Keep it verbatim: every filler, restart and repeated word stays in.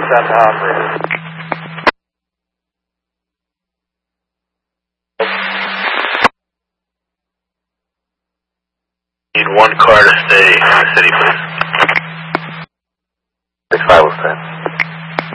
Delta operator. Need one car to stay in the city.